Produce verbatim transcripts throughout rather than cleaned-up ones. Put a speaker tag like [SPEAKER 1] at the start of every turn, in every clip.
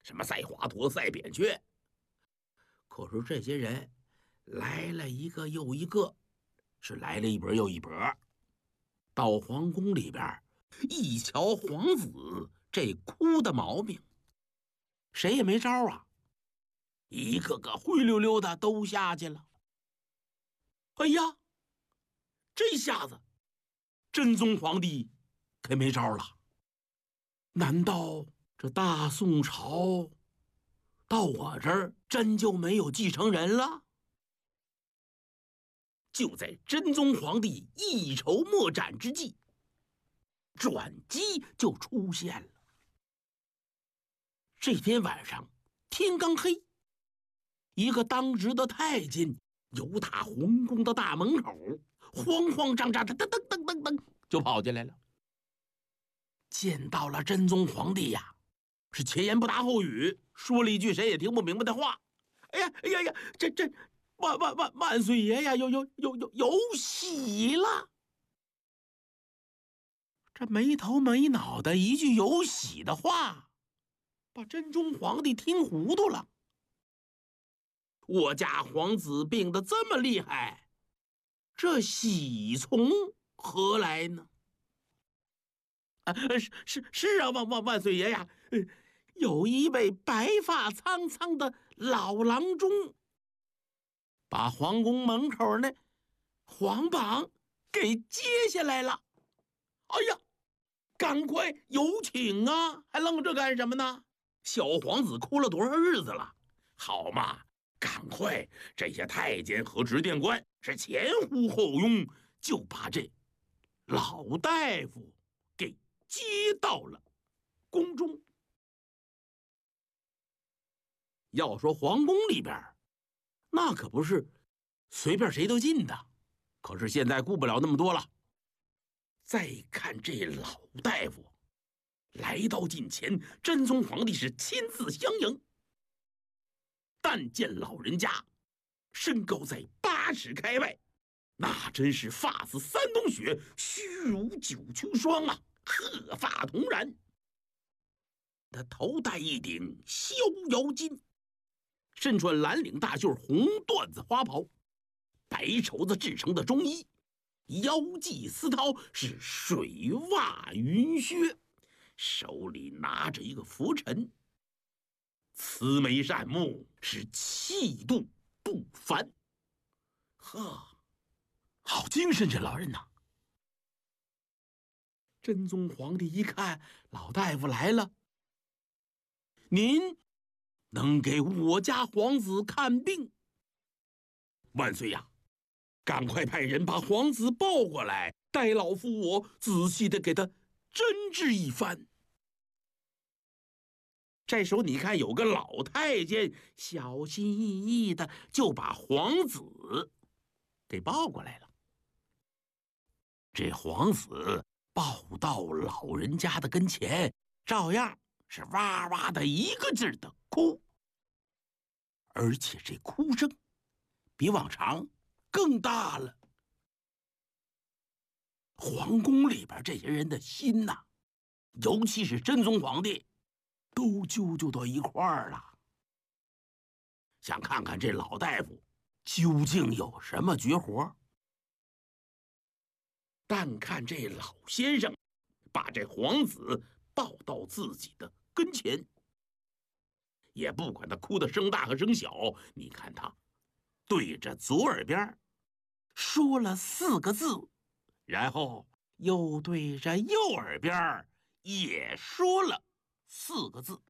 [SPEAKER 1] 什么赛华佗、赛扁鹊。可是这些人来了一个又一个，是来了一波又一波。到皇宫里边，一瞧皇子这哭的毛病，谁也没招啊，一个个灰溜溜的都下去了。哎呀，这下子真宗皇帝可没招了。难道这大宋朝到我这儿真就没有继承人了？就在真宗皇帝一筹莫展之际，转机就出现了。这天晚上天刚黑，一个当值的太监由他皇宫的大门口慌慌张张的噔噔噔噔噔就跑进来了。见到了真宗皇帝呀，是前言不搭后语，说了一句谁也听不明白的话。哎呀哎呀呀，这这万万万万岁爷呀，有有有有有喜了！这没头没脑的一句有喜的话，把真宗皇帝听糊涂了。我家皇子病得这么厉害，这喜从何来呢？啊，是是是啊，万万万岁爷呀！呃，有一位白发苍苍的老郎中，把皇宫门口那皇榜给揭下来了。哎呀，赶快有请啊！还愣着干什么呢？小皇子哭了多少日子了？好嘛，赶快！这些太监和执殿官是前呼后拥，就把这老大夫给接到了宫中。要说皇宫里边，那可不是随便谁都进的。可是现在顾不了那么多了。再看这老大夫来到近前，真宗皇帝是亲自相迎。但见老人家身高在八尺开外，那真是发似三冬雪，须如九秋霜啊，鹤发童髯。他头戴一顶逍遥巾，身穿蓝领大袖红缎子花袍，白绸子制成的中衣，腰系丝绦，是水袜云靴，手里拿着一个拂尘，慈眉善目，是气度不凡。呵，好精神，这老人呐！真宗皇帝一看老大夫来了，您能给我家皇子看病？万岁呀！赶快派人把皇子抱过来，待老夫我仔细的给他诊治一番。这时候你看有个老太监小心翼翼的就把皇子给抱过来了。这皇子抱到老人家的跟前，照样是哇哇的一个劲儿的哭，而且这哭声比往常更大了。皇宫里边这些人的心呐，尤其是真宗皇帝，都揪揪到一块儿了，想看看这老大夫究竟有什么绝活。但看这老先生把这皇子抱到自己的跟前，也不管他哭的声大和声小，你看他对着左耳边说了四个字，然后又对着右耳边也说了四个字。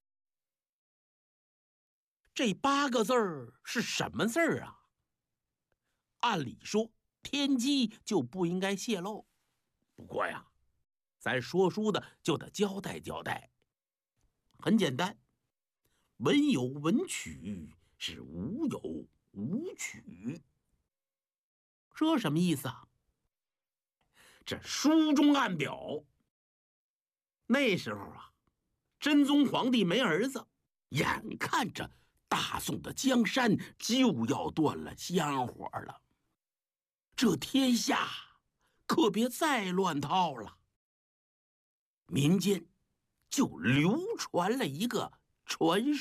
[SPEAKER 1] 这八个字儿是什么字儿啊？按理说天机就不应该泄露，不过呀，咱说书的就得交代交代。很简单，文有文曲，是武有武曲。这什么意思啊？这书中暗表，那时候啊，真宗皇帝没儿子，眼看着大宋的江山就要断了香火了，这天下可别再乱套了。民间就流传了一个传说。